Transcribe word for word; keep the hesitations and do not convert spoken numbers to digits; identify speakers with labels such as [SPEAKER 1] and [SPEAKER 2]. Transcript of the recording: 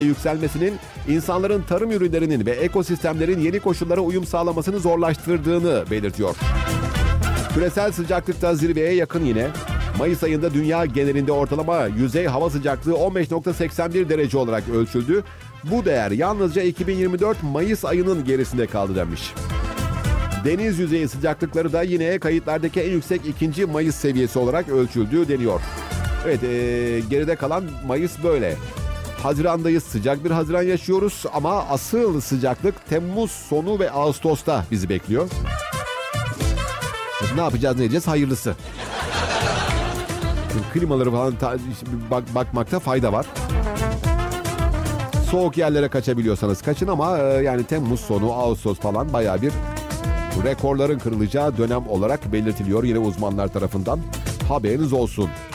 [SPEAKER 1] yükselmesinin insanların tarım ürünlerinin ve ekosistemlerin yeni koşullara uyum sağlamasını zorlaştırdığını belirtiyor. Küresel sıcaklıkta zirveye yakın yine. Mayıs ayında dünya genelinde ortalama yüzey hava sıcaklığı on beş virgül seksen bir derece olarak ölçüldü. Bu değer yalnızca iki bin yirmi dört Mayıs ayının gerisinde kaldı denmiş. Deniz yüzeyi sıcaklıkları da yine kayıtlardaki en yüksek ikinci Mayıs seviyesi olarak ölçüldüğü deniyor. Evet, ee, geride kalan Mayıs böyle. Hazirandayız, sıcak bir Haziran yaşıyoruz ama asıl sıcaklık Temmuz sonu ve Ağustos'ta bizi bekliyor. Ne yapacağız, ne edeceğiz? Hayırlısı. Klimaları falan ta- bak- bakmakta fayda var. Soğuk yerlere kaçabiliyorsanız kaçın ama e, yani Temmuz sonu, Ağustos falan bayağı bir rekorların kırılacağı dönem olarak belirtiliyor yine uzmanlar tarafından. Haberiniz olsun.